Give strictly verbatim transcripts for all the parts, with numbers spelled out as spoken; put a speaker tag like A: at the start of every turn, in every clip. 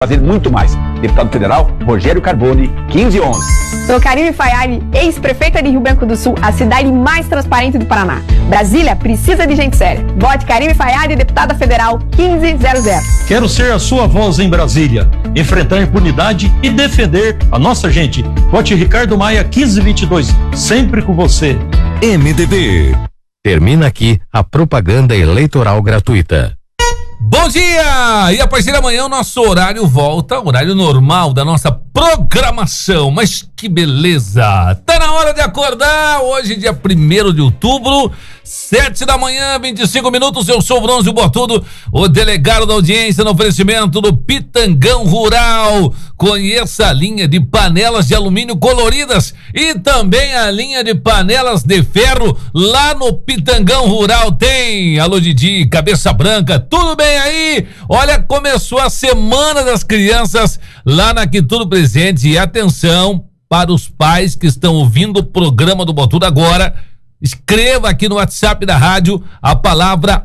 A: fazer muito mais. Deputado Federal, Rogério Carboni, quinze onze.
B: Sou Karine Fayali, ex-prefeita de Rio Branco do Sul, a cidade mais transparente do Paraná. Brasília precisa de gente séria. Vote Karine Fayali, deputada federal, quinze zero zero.
C: Quero ser a sua voz em Brasília, enfrentar a impunidade e defender a nossa gente. Vote Ricardo Maia, quinze vinte e dois, sempre com você.
D: M D B. Termina aqui a propaganda eleitoral gratuita.
E: Bom dia! E a partir de amanhã o nosso horário volta, horário normal da nossa programação. Mas que beleza! Tá na hora de acordar, hoje dia primeiro de outubro, sete da manhã, vinte e cinco minutos. Eu sou o Bronze Botudo, o delegado da audiência no oferecimento do Pitangão Rural. Conheça a linha de panelas de alumínio coloridas e também a linha de panelas de ferro lá no Pitangão Rural. Tem alô Didi, cabeça branca, tudo bem aí? Olha, começou a Semana das Crianças lá na Quitudo Presente. E atenção para os pais que estão ouvindo o programa do Botudo agora. Escreva aqui no WhatsApp da rádio a palavra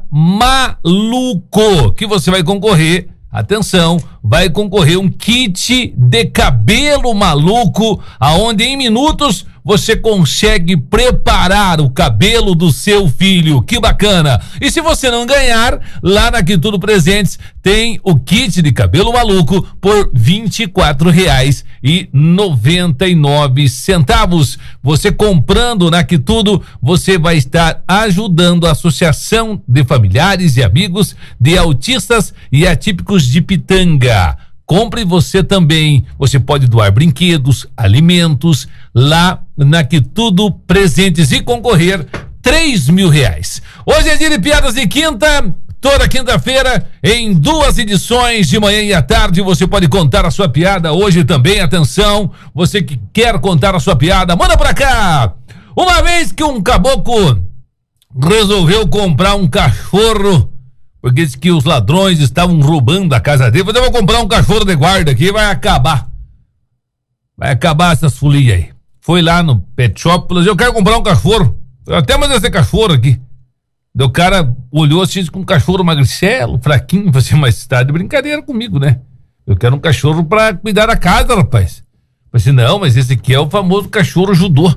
E: maluco, que você vai concorrer. Atenção, vai concorrer um kit de cabelo maluco, aonde em minutos você consegue preparar o cabelo do seu filho. Que bacana! E se você não ganhar, lá na Quitudo Presentes tem o kit de cabelo maluco por vinte e quatro reais e noventa e nove centavos. Você comprando na Quitudo, você vai estar ajudando a Associação de Familiares e Amigos de Autistas e Atípicos de Pitanga. Compre você também. Você pode doar brinquedos, alimentos lá na Quitudo Presentes e concorrer três mil reais. Hoje é dia de piadas de quinta. Toda quinta-feira, em duas edições, de manhã e à tarde, você pode contar a sua piada. Hoje também, atenção, você que quer contar a sua piada, manda pra cá. Uma vez que um caboclo resolveu comprar um cachorro, porque disse que os ladrões estavam roubando a casa dele. Eu vou comprar um cachorro de guarda aqui, vai acabar. Vai acabar essas folias aí. Foi lá no pet shop, falou assim, eu quero comprar um cachorro. Eu até mandei esse cachorro aqui. O cara olhou assim com um cachorro magricelo, fraquinho, falou assim, mas tá de brincadeira comigo, né? Eu quero um cachorro pra cuidar da casa, rapaz. Eu falei assim, não, mas esse aqui é o famoso cachorro judô.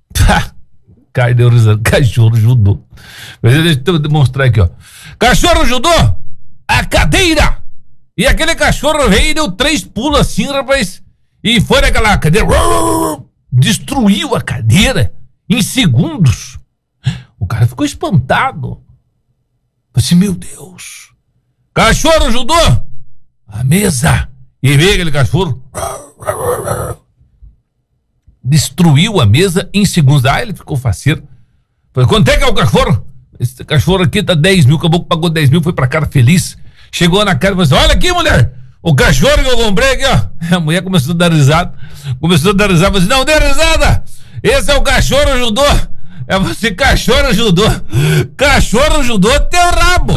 E: Cara, deu risada, cachorro judô. Mas deixa eu demonstrar aqui, ó. Cachorro judô, a cadeira. E aquele cachorro veio e deu três pulos assim, rapaz. E foi naquela cadeira, destruiu a cadeira em segundos. O cara ficou espantado. Falei assim, meu Deus. Cachorro judô, a mesa. E veio aquele cachorro, destruiu a mesa em segundos. Ah, ele ficou faceiro. Falei, quanto é que é o cachorro? Esse cachorro aqui tá dez mil, o caboclo pagou dez mil, foi pra cara feliz. Chegou na cara e falou assim, olha aqui, mulher, o cachorro que eu comprei aqui, ó. A mulher começou a dar risada. Começou a dar risada, falou assim, não, dê risada. Esse é o cachorro judô. É você, cachorro judô. Cachorro judô, teu rabo.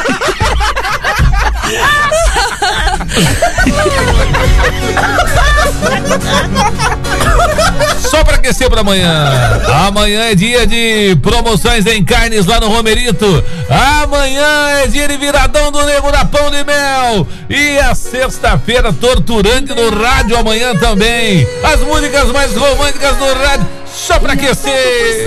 E: Só pra aquecer pra amanhã. Amanhã é dia de promoções em carnes lá no Romerito. Amanhã é dia de viradão do Nego da Pão de Mel. E a sexta-feira torturante no rádio amanhã também. As músicas mais românticas do rádio. Só pra aquecer.